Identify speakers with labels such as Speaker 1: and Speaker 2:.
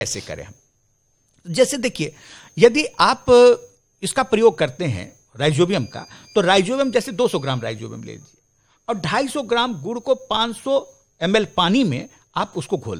Speaker 1: कैसे करें हम? जैसे देखिए, यदि आप इसका प्रयोग करते हैं राइजोबियम का, तो राइजोबियम जैसे 200 ग्राम राइजोबियम ले लीजिए और 250 ग्राम गुड़ को 500 ml पानी में आप उसको घोल